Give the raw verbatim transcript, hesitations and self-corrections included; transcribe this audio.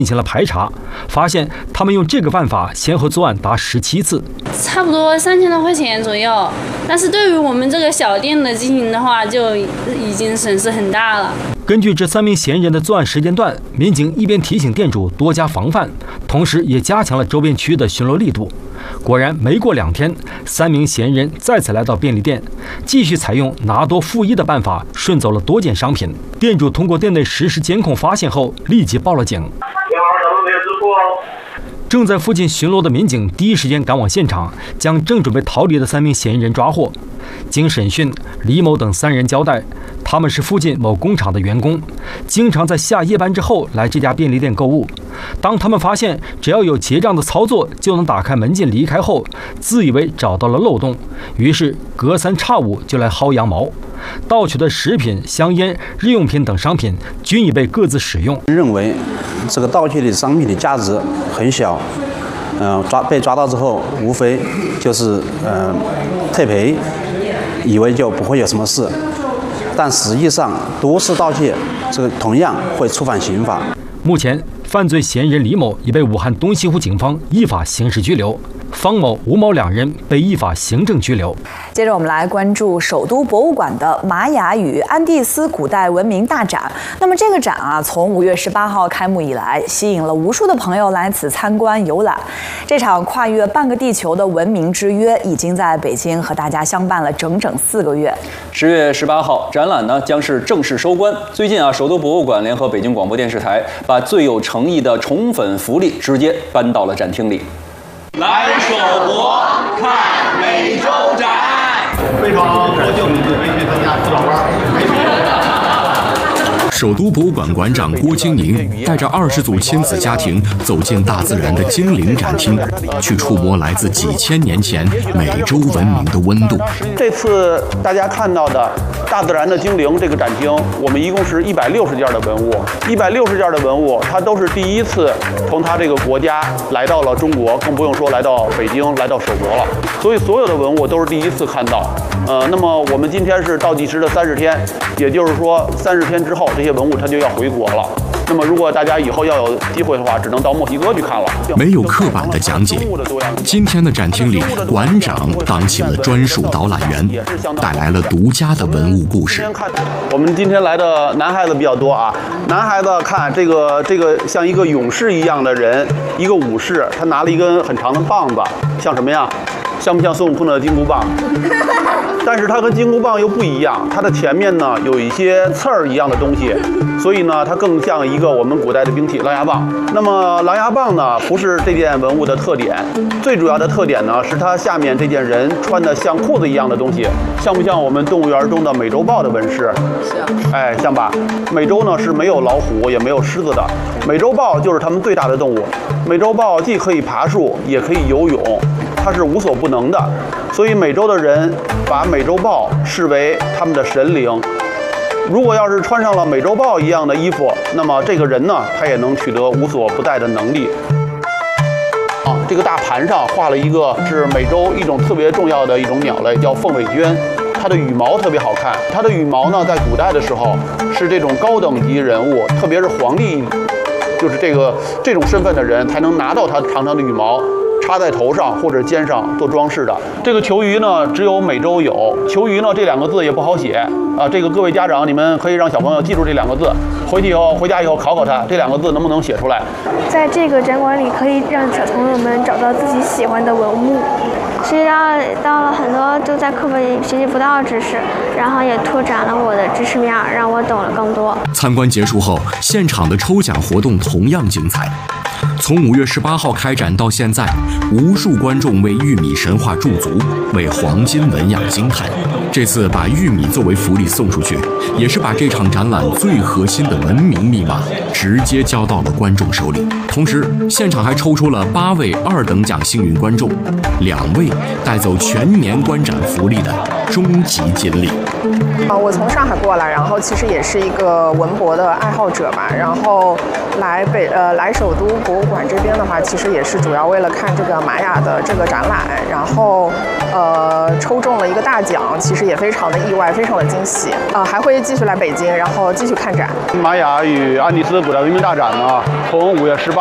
进行了排查，发现他们用这个办法先后作案达十七次， 差不多三千多块钱左右。但是对于我们这个小店的经营的话，就已经损失很大了。 根据这三名嫌疑人的作案时间段，民警一边提醒店主多加防范，同时也加强了周边区域的巡逻力度。果然，没过两天，三名嫌疑人再次来到便利店，继续采用拿多付一的办法顺走了多件商品。店主通过店内实时监控发现后，立即报了警。正在附近巡逻的民警第一时间赶往现场，将正准备逃离的三名嫌疑人抓获。经审讯，李某等三人交代，他们是附近某工厂的员工，经常在下夜班之后来这家便利店购物。当他们发现只要有结账的操作就能打开门禁离开后，自以为找到了漏洞，于是隔三差五就来薅羊毛。盗取的食品、香烟、日用品等商品均已被各自使用。 认为这个盗窃的商品的价值很小，嗯、呃，抓被抓到之后，无非就是嗯、呃、退赔，以为就不会有什么事，但实际上多次盗窃，这个同样会触犯刑法。 目前，犯罪嫌疑人李某已被武汉东西湖警方依法刑事拘留。方某、吴某两人被依法行政拘留。 接着我们来关注首都博物馆的玛雅与安第斯古代文明大展。那么这个展啊，从五月十八号开幕以来，吸引了无数的朋友来此参观游览。这场跨越半个地球的文明之约，已经在北京和大家相伴了整整四个月。 十月十八号，展览呢将是正式收官。最近啊，首都博物馆联合北京广播电视台，把最有诚意的宠粉福利直接搬到了展厅里。 来首博看美洲展，非常高兴你可以去参加辅导班。 首都博物馆馆长郭京宁带着二十组亲子家庭走进大自然的精灵展厅，去触摸来自几千年前美洲文明的温度。 这次大家看到的大自然的精灵这个展厅，我们一共是一百六十件的文物，一百六十件的文物，它都是第一次从它这个国家来到了中国，更不用说来到北京，来到首博了。所以所有的文物都是第一次看到。呃，那么我们今天是倒计时的三十天，也就是说三十天之后，这些文物它就要回国了。那么如果大家以后要有机会的话，只能到墨西哥去看了。 没有刻板的讲解，今天的展厅里，馆长当起了专属导览员，带来了独家的文物故事。 我们今天来的男孩子比较多啊，男孩子看这个这个像一个勇士一样的人，一个武士，他拿了一根很长的棒子，像什么呀？像不像孙悟空的金箍棒？但是它跟金箍棒又不一样，它的前面呢有一些刺儿一样的东西，所以呢它更像一个我们古代的兵器——狼牙棒。那么狼牙棒呢不是这件文物的特点，最主要的特点呢是它下面这件人穿的像裤子一样的东西，像不像我们动物园中的美洲豹的纹饰？像，哎，像吧？美洲呢是没有老虎也没有狮子的，美洲豹就是它们最大的动物。美洲豹既可以爬树，也可以游泳。它是无所不能的，所以美洲的人把美洲豹视为他们的神灵。如果要是穿上了美洲豹一样的衣服，那么这个人呢，他也能取得无所不在的能力。啊，这个大盘上画了一个是美洲一种特别重要的一种鸟类，叫凤尾鹃。它的羽毛特别好看，它的羽毛呢，在古代的时候是这种高等级人物，特别是皇帝，就是这个这种身份的人才能拿到它长长的羽毛。插在头上或者肩上做装饰的。这个球鱼呢，只有美洲有。球鱼呢，这两个字也不好写啊。这个各位家长，你们可以让小朋友记住这两个字，回去以后回家以后考考他，这两个字能不能写出来？ 在这个展馆里，可以让小朋友们找到自己喜欢的文物，学到了很多就在课本里学习不到的知识，然后也拓展了我的知识面，让我懂了更多。 参观结束后，现场的抽奖活动同样精彩。从五月十八号开展到现在，无数观众为玉米神话驻足，为黄金纹样惊叹。这次把玉米作为福利送出去，也是把这场展览最核心的文明密码直接交到了观众手里。同时，现场还抽出了八位二等奖幸运观众，两位带走全年观展福利的终极锦鲤。 啊，我从上海过来，然后其实也是一个文博的爱好者嘛，然后来北呃来首都博物馆。 馆这边的话，其实也是主要为了看这个玛雅的这个展览，然后呃抽中了一个大奖，其实也非常的意外，非常的惊喜。呃，还会继续来北京，然后继续看展。 玛雅与安第斯古代文明大展呢，从五月十八。